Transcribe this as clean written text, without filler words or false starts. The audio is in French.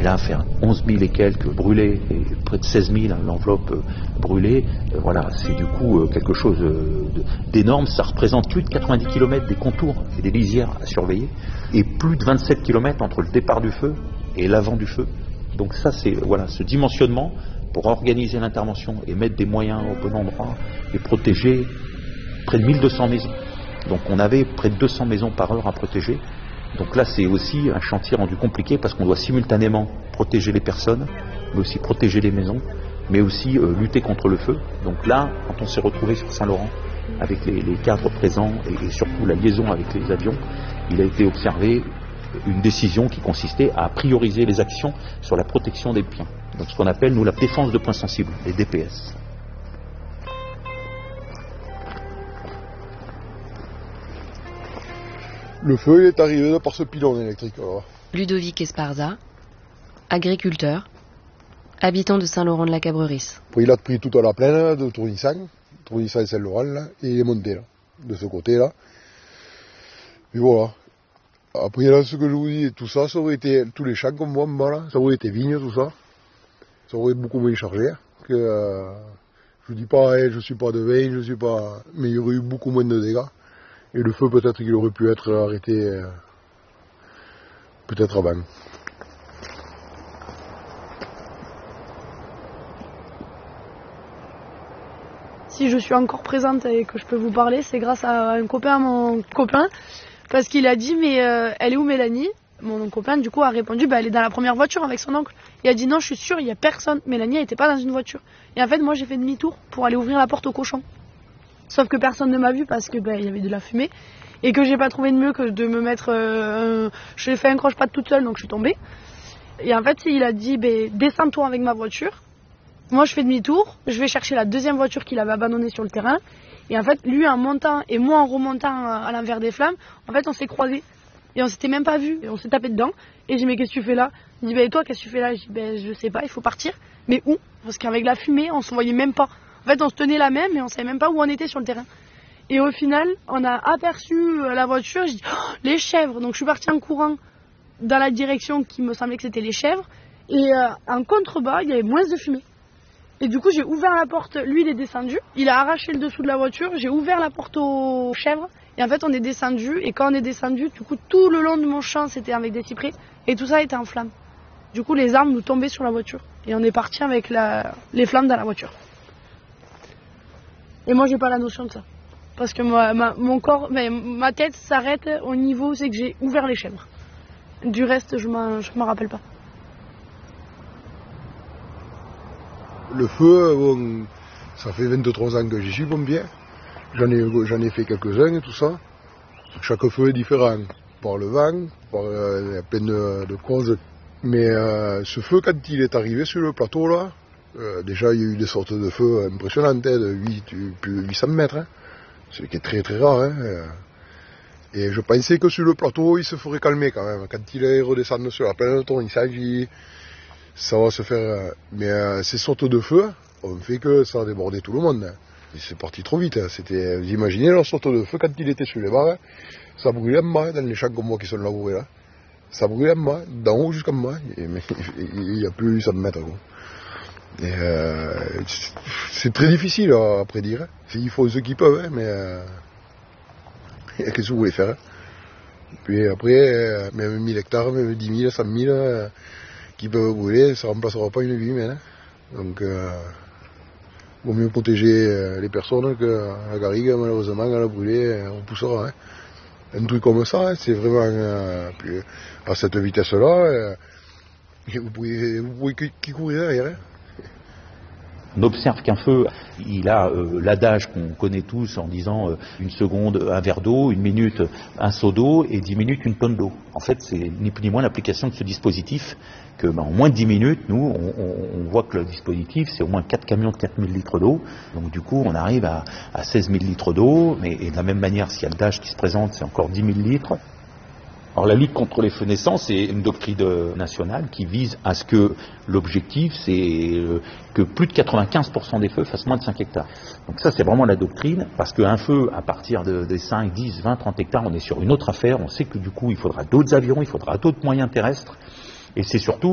là, faire 11 000 et quelques brûlés, et près de 16 000 l'enveloppe brûlée, voilà, c'est du coup quelque chose d'énorme. Ça représente plus de 90 km des contours et des lisières à surveiller, et plus de 27 km entre le départ du feu et l'avant du feu. Donc ça, c'est voilà, ce dimensionnement pour organiser l'intervention et mettre des moyens au bon endroit et protéger près de 1200 maisons. Donc on avait près de 200 maisons par heure à protéger. Donc là, c'est aussi un chantier rendu compliqué parce qu'on doit simultanément protéger les personnes, mais aussi protéger les maisons, mais aussi lutter contre le feu. Donc là, quand on s'est retrouvé sur Saint-Laurent avec les cadres présents et surtout la liaison avec les avions, il a été observé une décision qui consistait à prioriser les actions sur la protection des biens. Donc ce qu'on appelle, nous, la défense de points sensibles, les DPS. Le feu il est arrivé par ce pylône électrique. Alors. Ludovic Esparza, agriculteur, habitant de Saint-Laurent-de-la-Cabrerie. Il a pris tout à la plaine de Tournissan et Saint-Laurent, là, et il est monté là, de ce côté-là. Et voilà. Après, là, ce que je vous dis, tout ça, ça aurait été tous les champs comme moi, là, ça aurait été vignes, tout ça. Ça aurait beaucoup moins chargé. Que, je vous dis pas, je suis pas de veille, je suis pas, mais il y aurait eu beaucoup moins de dégâts. Et le feu, peut-être qu'il aurait pu être arrêté, peut-être avant. Si je suis encore présente et que je peux vous parler, c'est grâce à un copain, mon copain, parce qu'il a dit, mais elle est où Mélanie? Mon copain, du coup, a répondu, elle est dans la première voiture avec son oncle. Il a dit, non, je suis sûr, il n'y a personne. Mélanie, elle n'était pas dans une voiture. Et en fait, moi, j'ai fait demi-tour pour aller ouvrir la porte aux cochons. Sauf que personne ne m'a vu parce que il y avait de la fumée et que j'ai pas trouvé de mieux que de me mettre. J'ai fait un croche-patte toute seule, donc je suis tombée. Et en fait, il a dit descends-toi avec ma voiture. Moi, je fais demi-tour. Je vais chercher la deuxième voiture qu'il avait abandonnée sur le terrain. Et en fait, lui en montant et moi en remontant à l'envers des flammes, en fait, on s'est croisés et on s'était même pas vus. Et on s'est tapé dedans. Et j'ai dit mais qu'est-ce que tu fais là? Il dit et toi qu'est-ce que tu fais là? Je dis je sais pas, il faut partir. Mais où? Parce qu'avec la fumée, on se voyait même pas. En fait, on se tenait la main, mais on savait même pas où on était sur le terrain. Et au final, on a aperçu la voiture, j'ai dit les chèvres. Donc je suis partie en courant dans la direction qui me semblait que c'était les chèvres. Et en contrebas, il y avait moins de fumée. Et du coup, j'ai ouvert la porte. Lui, il est descendu. Il a arraché le dessous de la voiture. J'ai ouvert la porte aux chèvres. Et en fait, on est descendu. Et quand on est descendu, du coup, tout le long de mon champ, c'était avec des cyprès. Et tout ça était en flammes. Du coup, les armes nous tombaient sur la voiture. Et on est parti avec les flammes dans la voiture. Et moi, j'ai pas la notion de ça. Parce que mon corps, ma tête s'arrête au niveau où c'est que j'ai ouvert les chèvres. Du reste, je m'en rappelle pas. Le feu, bon, ça fait 23 ans que j'y suis pompier. J'en ai fait quelques-uns et tout ça. Chaque feu est différent. Par le vent, par plein de causes. Mais ce feu, quand il est arrivé sur le plateau, là, déjà il y a eu des sortes de feux impressionnantes, de plus de 800 mètres. Hein. Ce qui est très très rare. Hein. Et je pensais que sur le plateau, il se ferait calmer quand même. Quand il est redescendu sur la plaine de Tournissan, ça va se faire. Mais ces sortes de feux ont fait que ça a débordé tout le monde. Et c'est parti trop vite. Hein. Vous imaginez la sorte de feu quand il était sur les barres, ça brûlait en bas dans les champs comme moi qui sont labourés là. Ça brûlait en bas, d'en haut jusqu'en bas. Il n'y a plus 800 mètres. Quoi. Et c'est très difficile à prédire. Hein. Ils font ce qu'ils peuvent, hein, mais qu'est-ce que vous voulez faire hein. Puis après, même 1000 hectares, même 10 000, 100 000 qui peuvent brûler, ça ne remplacera pas une vie humaine. Hein. Donc, vaut mieux protéger les personnes que la garrigue, malheureusement, elle a brûlé, on poussera. Hein. Un truc comme ça, hein, c'est vraiment puis, à cette vitesse-là, vous pouvez courir derrière. Hein. On observe qu'un feu, il a l'adage qu'on connaît tous en disant une seconde un verre d'eau, une minute un seau d'eau et 10 minutes une tonne d'eau. En fait, c'est ni plus ni moins l'application de ce dispositif que en moins de 10 minutes, nous, on voit que le dispositif, c'est au moins 4 camions de 4000 litres d'eau. Donc du coup, on arrive à 16 000 litres d'eau, et de la même manière, s'il y a le DAGE qui se présente, c'est encore 10 000 litres. Alors la lutte contre les feux naissants, c'est une doctrine nationale qui vise à ce que l'objectif, c'est que plus de 95% des feux fassent moins de 5 hectares. Donc ça, c'est vraiment la doctrine, parce qu'un feu, à partir des 5, 10, 20, 30 hectares, on est sur une autre affaire. On sait que du coup, il faudra d'autres avions, il faudra d'autres moyens terrestres, et c'est surtout